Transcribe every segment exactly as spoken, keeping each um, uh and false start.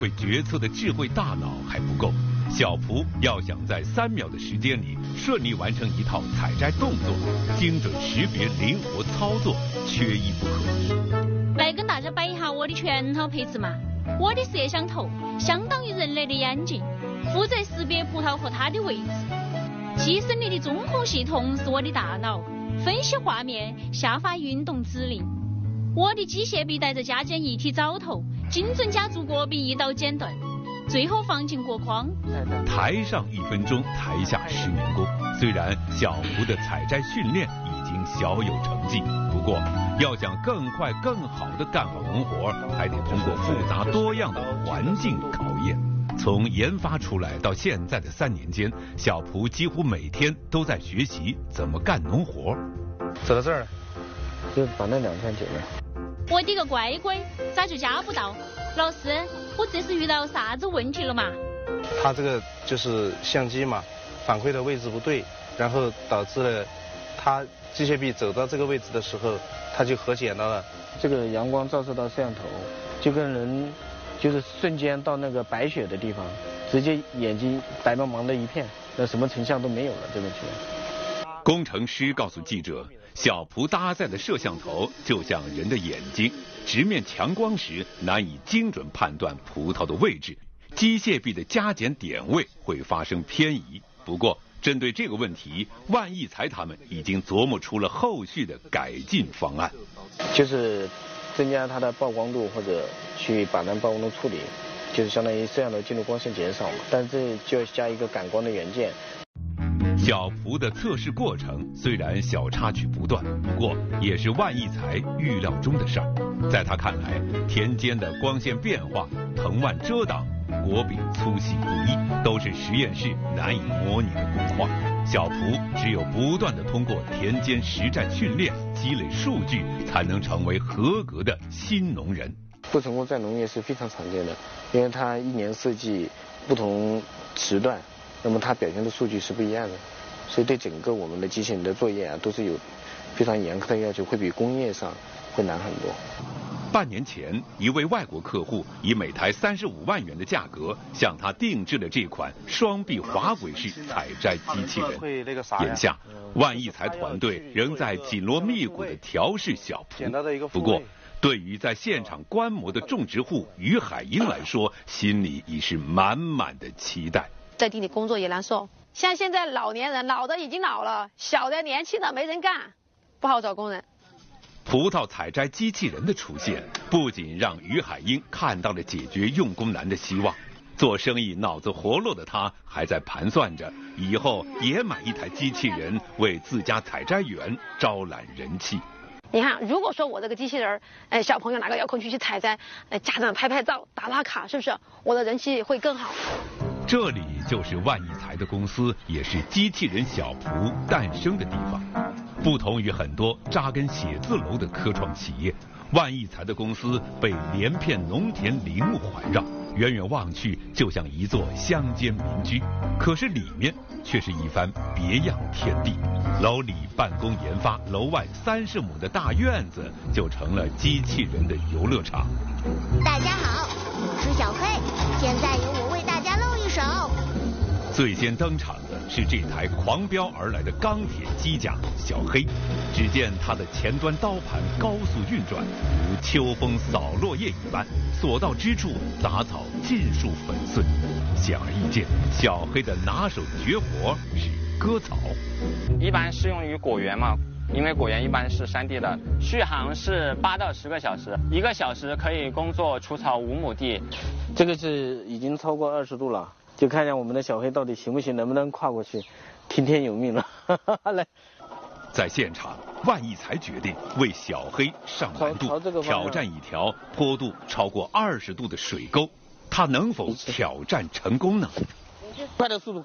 会决策的智慧大脑还不够，小蒲要想在三秒的时间里顺利完成一套采摘动作，精准识别、灵活操作缺一不可。 来跟大家摆一下我的全套配置嘛。我的摄像头相当于人类的眼睛，负责识别葡萄和它的位置。机身里的中控系统是我的大脑，分析画面，下发运动指令。我的机械臂带着加减一体凿头，精准夹住果皮一刀剪断，最后放进果筐。 台上一分钟，台下十年功。虽然小蒲的采摘训练已经小有成绩，不过要想更快更好地干好农活，还得通过复杂多样的环境考验。从研发出来到现在的三年间，小蒲几乎每天都在学习怎么干农活。 走到这儿， 就把那两片剪了。 我的个乖乖，咋就夹不到？老师，我这是遇到啥子问题了嘛？ 它这个就是相机嘛，反馈的位置不对，然后导致了它机械臂走到这个位置的时候，它就合剪到了。 这个阳光照射到摄像头，就跟人就是瞬间到那个白雪的地方，直接眼睛白茫茫的一片，那什么成像都没有了，这个情况。 工程师告诉记者，小蒲搭载的摄像头就像人的眼睛，直面强光时难以精准判断葡萄的位置，机械臂的加减点位会发生偏移。不过针对这个问题，万益财他们已经琢磨出了后续的改进方案， 就是增加它的曝光度，或者去把那曝光度处理，就是相当于摄像头进入光线减少嘛，但这就要加一个感光的元件。 小蒲的测试过程虽然小插曲不断，不过也是万益财预料中的事儿。在他看来，田间的光线变化、藤蔓遮挡、果柄粗细不一，都是实验室难以模拟的工画。小蒲只有不断地通过田间实战训练，积累数据，才能成为合格的新农人。 不成功在农业是非常常见的，因为它一年四季不同时段，那么它表现的数据是不一样的，所以对整个我们的机器人的作业啊，都是有非常严苛的要求，会比工业上会难很多。 半年前，一位外国客户以每台三十五万元的价格向他定制了这款双臂滑轨式采摘机器人。眼下，万益财团队仍在紧锣密鼓地调试小蒲。不过，对于在现场观摩的种植户于海英来说，心里已是满满的期待。 在地里工作也难受，像现在老年人，老的已经老了，小的年轻的没人干，不好找工人。 葡萄采摘机器人的出现，不仅让于海英看到了解决用工难的希望，做生意脑子活络的他，还在盘算着以后也买一台机器人，为自家采摘园招揽人气。 你看，如果说我这个机器人，哎，小朋友拿个遥控器去采摘，哎，家长拍拍照、打打卡，是不是我的人气会更好？ 这里就是万益财的公司，也是机器人小蒲诞生的地方。不同于很多扎根写字楼的科创企业，万益财的公司被连片农田林木环绕，远远望去就像一座乡间民居，可是里面却是一番别样天地。楼里办公研发，楼外三十亩的大院子就成了机器人的游乐场。 大家好，我是小黑，现在由我为大家露一手。 最先登场的是这台狂飙而来的钢铁机甲小黑，只见它的前端刀盘高速运转，如秋风扫落叶一般，所到之处杂草尽数粉碎。显而易见，小黑的拿手绝活是割草。 一般适用于果园嘛，因为果园一般是山地的，续航是八到十个小时，一个小时可以工作除草五亩地。 这个是已经超过二十度了。就看一下我们的小黑到底行不行，能不能跨过去，听天由命了。来， 在现场，万益财决定为小黑上难度，挑战一条坡度超过二十度的水沟，他能否挑战成功呢？ 快点速度！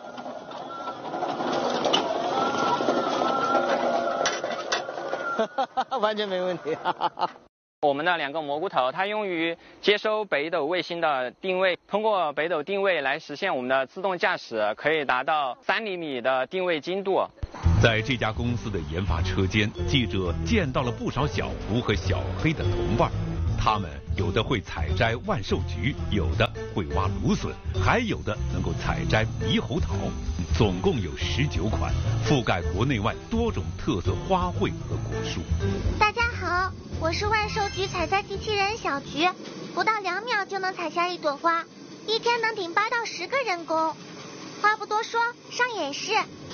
完全没问题。 我们的两个蘑菇头，它用于接收北斗卫星的定位，通过北斗定位来实现我们的自动驾驶，可以达到三厘米的定位精度。 在这家公司的研发车间，记者见到了不少小蒲和小黑的同伴，他他们有的会采摘万寿菊，有的会挖芦笋，还有的能够采摘猕猴桃，总共有十九款，覆盖国内外多种特色花卉和果树。 大家好，我是万寿菊采摘机器人小菊，不到两秒就能采下一朵花，一天能顶八到十个人工。话不多说，上演示。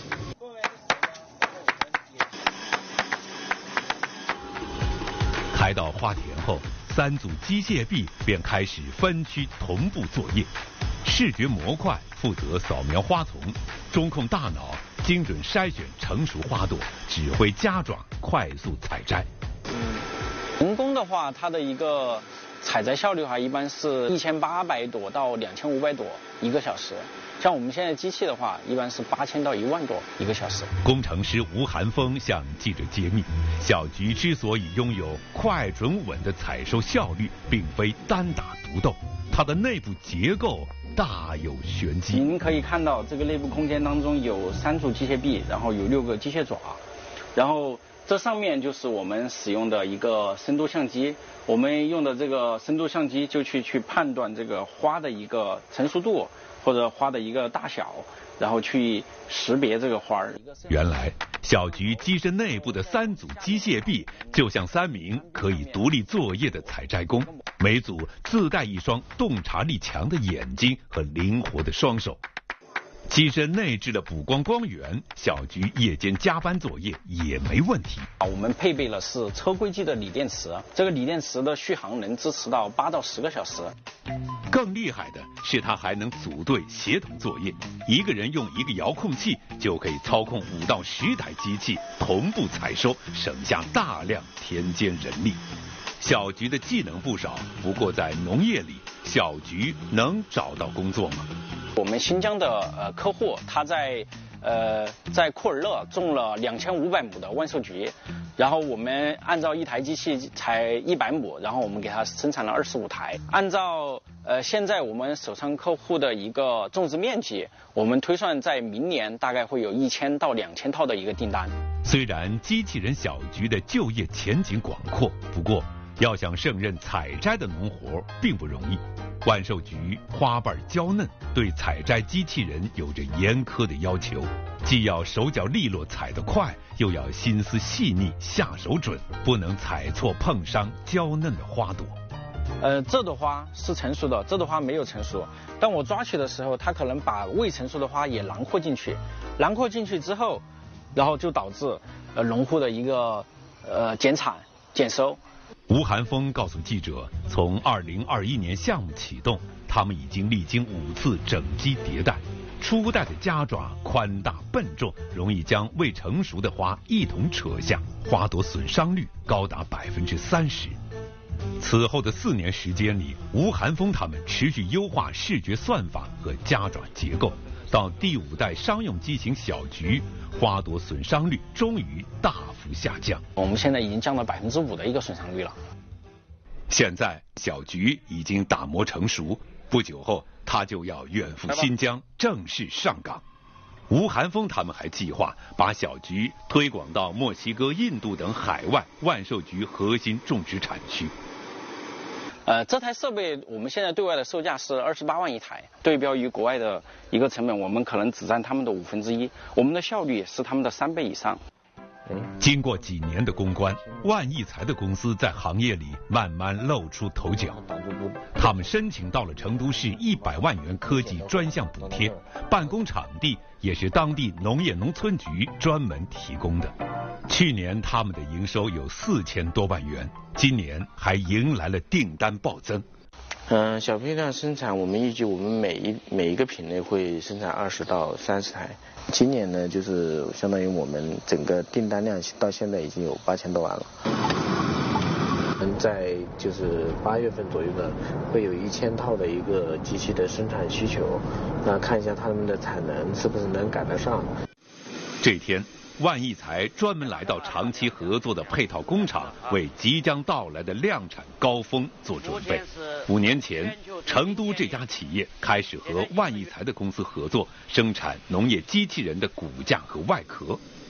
开到花田后，三组机械臂便开始分区同步作业。视觉模块负责扫描花丛，中控大脑精准筛选成熟花朵，指挥家长快速采摘。 嗯，人工的话，它的一个采摘效率的话，一般是一千八百朵到两千五百朵一个小时。像我们现在机器的话，一般是八千到一万朵一个小时。 工程师吴寒风向记者揭秘，小菊之所以拥有快、准、稳的采收效率，并非单打独斗，它的内部结构大有玄机。 您可以看到这个内部空间当中有三组机械臂，然后有六个机械爪，然后这上面就是我们使用的一个深度相机。我们用的这个深度相机就去去判断这个花的一个成熟度或者花的一个大小，然后去识别这个花儿。 原来小菊机身内部的三组机械臂就像三名可以独立作业的采摘工，每组自带一双洞察力强的眼睛和灵活的双手。机身内置了补光光源，小菊夜间加班作业也没问题。 我们配备了是车规级的锂电池，这个锂电池的续航能支持到八到十个小时。 更厉害的是，它还能组队协同作业，一个人用一个遥控器就可以操控五到十台机器同步采收，省下大量田间人力。小菊的技能不少，不过在农业里，小菊能找到工作吗？ 我们新疆的呃客户，他在呃在库尔勒种了两千五百亩的万寿菊，然后我们按照一台机器才一百亩，然后我们给他生产了二十五台。按照呃现在我们手上客户的一个种植面积，我们推算在明年大概会有一千到两千套的一个订单。 虽然机器人小菊的就业前景广阔，不过要想胜任采摘的农活并不容易。万寿菊花瓣娇嫩，对采摘机器人有着严苛的要求，既要手脚利落采得快，又要心思细腻下手准，不能采错碰伤娇嫩的花朵。 呃，这朵花是成熟的，这朵花没有成熟。当我抓取的时候，它可能把未成熟的花也囊括进去，囊括进去之后，然后就导致呃农户的一个呃减产减收。 吴寒风告诉记者，从二零二一年项目启动，他们已经历经五次整机迭代。初代的夹爪宽大笨重，容易将未成熟的花一同扯下，花朵损伤率高达百分之三十。此后的四年时间里，吴寒风他们持续优化视觉算法和夹爪结构，到第五代商用机型小菊，花朵损伤率终于大幅下降。 我们现在已经降到百分之五的一个损伤率了。 现在小菊已经打磨成熟，不久后他就要远赴新疆正式上岗。吴寒风他们还计划把小菊推广到墨西哥、印度等海外万寿菊核心种植产区。 呃，这台设备我们现在对外的售价是二十八万一台，对标于国外的一个成本，我们可能只占他们的五分之一，我们的效率是他们的三倍以上。 经过几年的攻关，万益财的公司在行业里慢慢露出头角。他们申请到了成都市一百万元科技专项补贴，办公场地也是当地农业农村局专门提供的。去年他们的营收有四千多万元，今年还迎来了订单暴增。 嗯，小批量生产，我们预计我们每一每一个品类会生产二十到三十台。今年呢，就是相当于我们整个订单量到现在已经有八千多万了。嗯，在就是八月份左右呢，会有一千套的一个机器的生产需求，那看一下他们的产能是不是能赶得上。 这天，万益财专门来到长期合作的配套工厂，为即将到来的量产高峰做准备。五年前，成都这家企业开始和万益财的公司合作，生产农业机器人的骨架和外壳。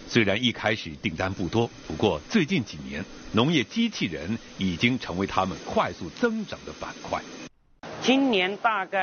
虽然一开始订单不多，不过最近几年，农业机器人已经成为他们快速增长的板块。 今年大概